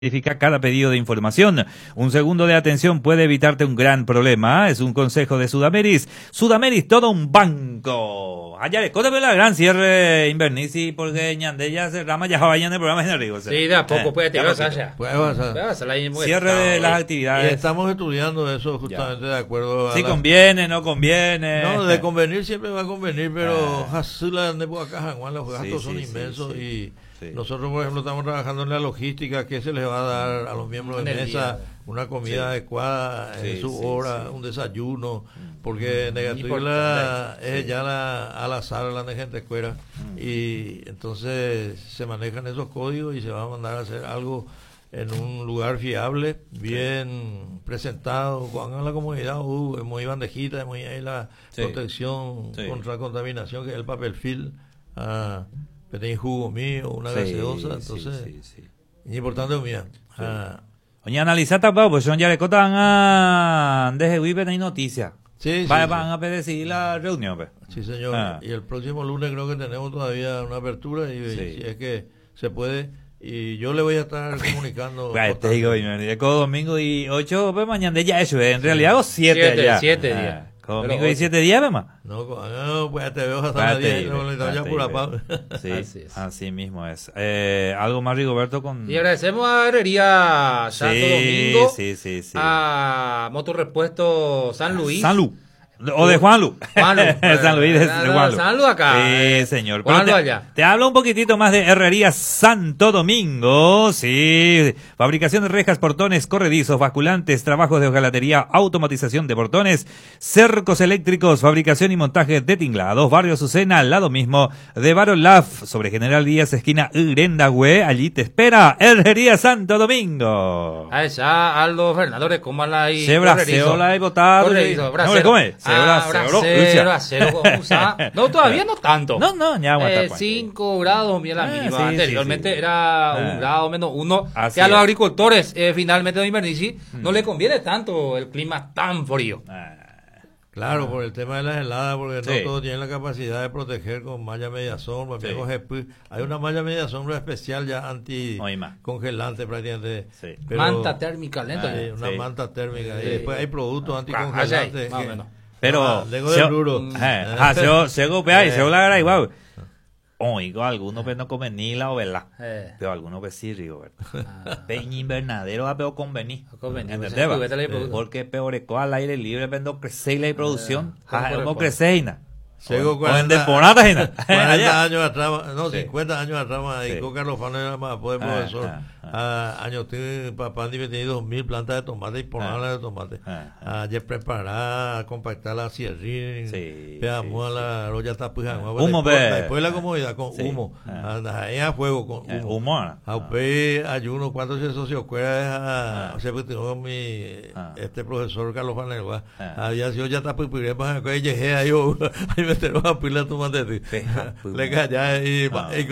Verifica cada pedido de información. Un segundo de atención puede evitarte un gran problema. Es un consejo de Sudameris. Sudameris, todo un banco. Allá le cótame la gran cierre invernici porque ñande ya se rama ya vayan en el programa de arriba. Sí, de a poco puede tirar allá. Puede pasar. Cierre de las actividades. Y estamos estudiando eso justamente de acuerdo a si conviene, no conviene. No, de convenir siempre va a convenir, pero los gastos son inmensos y nosotros, por ejemplo, estamos trabajando en la logística, que se les va a dar a los miembros de mesa una comida adecuada en su hora, un desayuno, porque Negatula es ya al azar la gente escuela y entonces se manejan esos códigos y se va a mandar a hacer algo en un lugar fiable, bien presentado, con la comunidad, muy bandejita, muy ahí la protección contra contaminación, que es el papel film, tenéis jugo mío, una gaseosa, entonces es importante mía. Oye, analizate, pues son ya le cotan desde Wipe hay noticias. Van a pedir la reunión, pues. Sí, señor. Y el próximo lunes creo que tenemos todavía una apertura y si es que se puede. Y yo le voy a estar comunicando. Te digo, domingo y 8, pues mañana ya eso, en realidad hago 7 allá. 7 días. Domingo y 7 días, ¿verdad? No, pues te veo hasta la 10, ya pura pausa. Sí, así mismo es. Algo más, Rigoberto, con... Y agradecemos a Herrería Santo Domingo, a Motorrepuesto San Luis. O de Juanlu. San Luis de Juanlu. Juanlu acá. Sí, señor. Juanlu allá. Te hablo un poquitito más de Herrería Santo Domingo. Sí. Fabricación de rejas, portones, corredizos, basculantes, trabajos de hojalatería, automatización de portones, cercos eléctricos, fabricación y montaje de tinglados. Barrio Azucena, al lado mismo de Barolaf, sobre General Díaz, esquina Urendahue. Allí te espera Herrería Santo Domingo. Allá, Aldo Fernando, recómala y correrizo. La he votado. Correrizo, no le come. No, todavía no tanto. No, ya aguanta. 5 grados, bien la mínima. Anteriormente era 1 grado menos 1. Que a los agricultores, finalmente, don Invernici, no le conviene tanto el clima tan frío. Claro, por el tema de las heladas, porque no todos tienen la capacidad de proteger con malla media sombra. Hay una malla media sombra especial ya anticongelante prácticamente. Manta térmica lenta. Una manta térmica. Y después hay productos anticongelantes. Pero se la agarra igual. Oigo, algunos pues no comen ni la ovela, pero algunos pues sí, Rigoberto. Peña invernadero va peor convenir. ¿Entendés? Porque peor es al aire libre, pero crecer la producción. ¿Cómo crecer? O en temporada, 40 años atrás, 50 años atrás, dedicó Carlos Fano era más profesor. Años papá tenía 2.000 plantas de tomate y ponerlas de tomate. Ayer preparar, compactar la sierrín, pegamos a la roya tapuja. Después la comodidad con humo. Ahí a fuego con humo. Ayuno, cuando se soció se puso este profesor Carlos Fano. Había sido ya tapuja, para que llegué ahí me tengo a pila tomate. Le calla y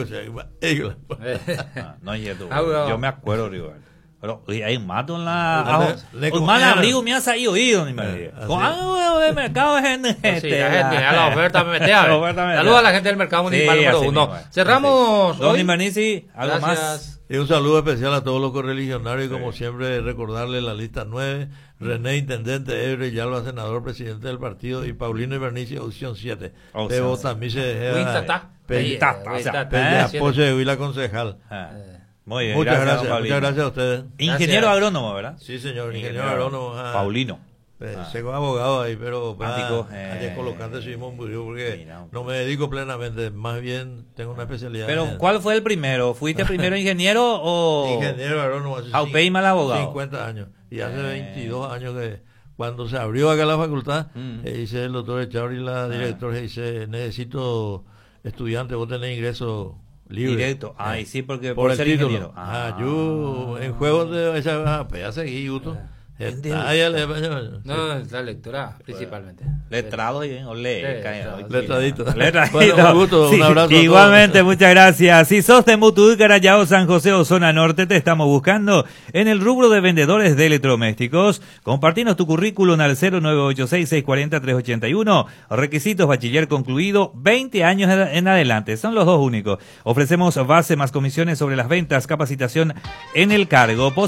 no, yo me acuerdo, Rigoberto. Pero hay un mato en la... Un mal abrigo me ha salido oído, ni me con algo de mercado de gente. A la oferta me mete. Saludos a la gente del mercado municipal número 1. Cerramos Don Invernici, algo más. Y un saludo especial a todos los correligionarios y como siempre recordarle la lista 9, René, intendente, Ebre, Yalva, senador, presidente del partido, y Paulino Invernici, opción 7. De Botamí se deja apoyo de Huila concejal. Muy bien, muchas gracias a ustedes. Ingeniero agrónomo, ¿verdad? Sí, señor, ingeniero agrónomo. Paulino. Tengo abogado ahí, pero ayer colocante subimos murió porque no me dedico plenamente, más bien tengo una especialidad. Pero ¿cuál fue el primero? ¿Fuiste primero ingeniero o...? Ingeniero agrónomo, hace mal abogado. 50 años. Y hace 22 años que cuando se abrió acá la facultad, hice el doctor Echauri, la directora, dice, necesito estudiantes, vos tenés ingreso libre. Directo. Sí, porque por el ser título. ingeniero. Yo en juegos de esa ya seguí, Gusto. No, la lectura principalmente. Letrado y letradito. Bueno, un gusto, un abrazo. Igualmente, muchas gracias. Si sos de Mutuí, Carayao, San José o zona norte, te estamos buscando en el rubro de vendedores de electrodomésticos. Compartinos tu currículum al 0986-640-381. Requisitos: bachiller concluido, 20 años en adelante. Son los dos únicos. Ofrecemos base más comisiones sobre las ventas, capacitación en el cargo.